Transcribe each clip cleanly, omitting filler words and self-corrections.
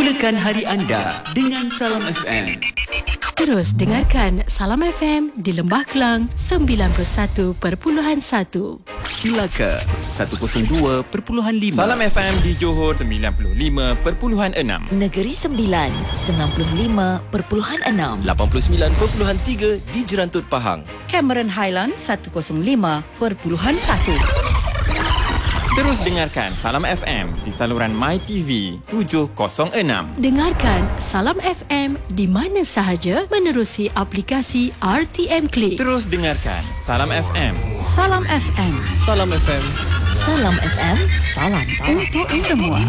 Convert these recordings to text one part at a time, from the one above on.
Mulakan hari anda dengan Salam FM. Terus dengarkan Salam FM di Lembah Kelang 91.1, Melaka 102.5, Salam FM di Johor 95.6, Negeri Sembilan 95.6, 89.3 di Jerantut Pahang, Cameron Highland 105.1. Terus dengarkan Salam FM di saluran MyTV 706. Dengarkan Salam FM di mana sahaja menerusi aplikasi RTM Click. Terus dengarkan Salam FM. Salam FM. Salam FM. Salam FM, salam Untuk semua.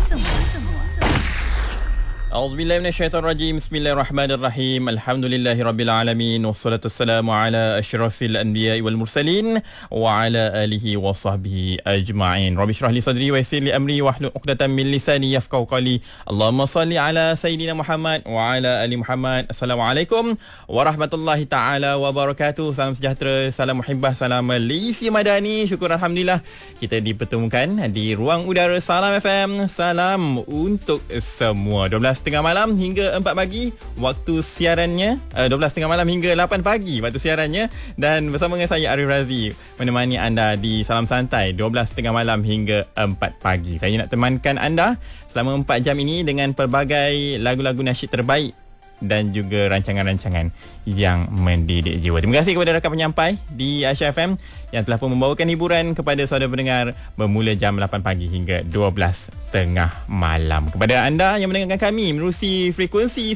A'udzubillahi minasyaitonirrajim. Bismillahirrahmanirrahim. Alhamdulillahirabbil alamin wassalatu wassalamu ala asyrafil anbiya'i wal mursalin wa ala alihi wa sahbihi ajma'in. Rabbi shrah li sadri wa yassir li amri wahlul 'uqdatam min lisani yafqahu qawli. Allahumma salli ala sayidina Muhammad wa ala ali Muhammad. Assalamualaikum warahmatullahi taala wabarakatuh. Salam sejahtera, salam muhibbah, salam Malaysia Madani. Syukur alhamdulillah kita dipertemukan di ruang udara Salam FM. Salam untuk semua. 12:30 malam hingga 4 pagi waktu siarannya, 12:30 malam hingga 8 pagi waktu siarannya, dan bersama dengan saya Arif Razi menemani anda di Salam Santai 12:30 malam hingga 4 pagi. Saya nak temankan anda selama 4 jam ini dengan pelbagai lagu-lagu nasyid terbaik dan juga rancangan-rancangan yang mendidik jiwa. Terima kasih kepada rakan penyampai di Aisyah FM yang telah pun membawakan hiburan kepada saudara pendengar bermula jam 8 pagi hingga 12:30 malam. Kepada anda yang mendengarkan kami menerusi frekuensi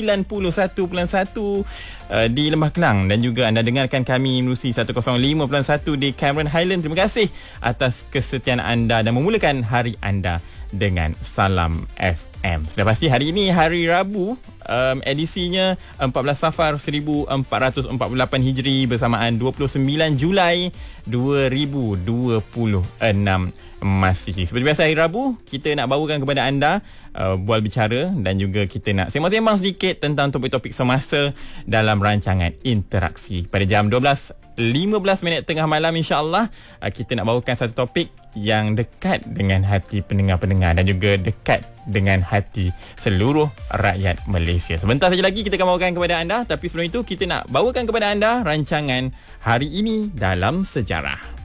91.1 di Lembah Kelang, dan juga anda dengarkan kami menerusi 105.1 di Cameron Highland, terima kasih atas kesetiaan anda dan memulakan hari anda dengan Salam FM. Sudah pasti hari ini hari Rabu, edisinya 14 Safar 1448 Hijri bersamaan 29 Julai 2026 Masihi. Seperti biasa hari Rabu, kita nak bawakan kepada anda bual bicara dan juga kita nak sembang-sembang sedikit tentang topik-topik semasa dalam rancangan interaksi. Pada jam 12:15 tengah malam, insya-Allah kita nak bawakan satu topik yang dekat dengan hati pendengar-pendengar dan juga dekat dengan hati seluruh rakyat Malaysia. Sebentar saja lagi kita akan bawakan kepada anda, tapi sebelum itu kita nak bawakan kepada anda rancangan Hari Ini Dalam Sejarah.